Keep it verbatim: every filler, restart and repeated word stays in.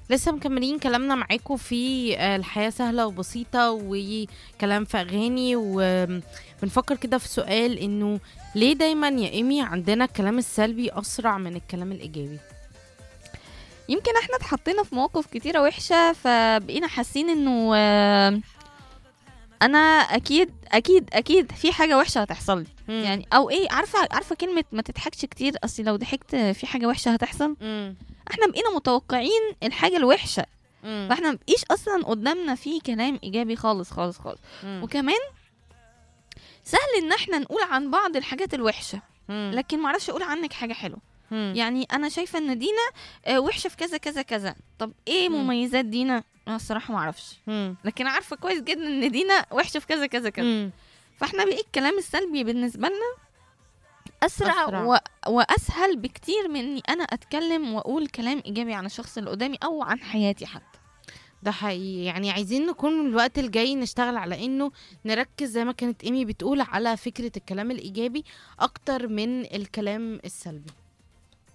لسه مكملين كلامنا معاكم في آه، الحياة سهلة وبسيطة وكلام في أغاني، وبنفكر كده في سؤال إنه ليه دايما يا إيمي عندنا الكلام السلبي أسرع من الكلام الإيجابي؟ يمكن احنا اتحطينا في مواقف كتيرة وحشة فبقينا حاسين انه آه، انا اكيد اكيد اكيد في حاجة وحشة هتحصل لي. مم. يعني او ايه، عارفة عارفة كلمة ما تضحكش كتير، اصل لو ضحكت في حاجة وحشة هتحصل. مم. احنا بقينا متوقعين الحاجة الوحشة، مم. فاحنا مبقيش اصلا قدامنا في كلام ايجابي خالص خالص خالص. مم. وكمان سهل ان احنا نقول عن بعض الحاجات الوحشة، مم. لكن معرفش اقول عنك حاجة حلوة. مم. يعني انا شايفة ان دينا آه، وحشة في كذا كذا كذا، طب ايه مم. مميزات دينا؟ انا الصراحة معرفش، مم. لكن عارفة كويس جدا ان دينا وحشة في كذا كذا كذا. مم. فاحنا بقى الكلام السلبي بالنسبة لنا اسرع, أسرع. و... واسهل بكتير من اني انا اتكلم واقول كلام ايجابي عن الشخص اللي قدامي او عن حياتي حتى. ده حقيقي، يعني عايزين نكون الوقت الجاي نشتغل على انه نركز زي ما كانت ايمي بتقول على فكرة الكلام الايجابي اكتر من الكلام السلبي.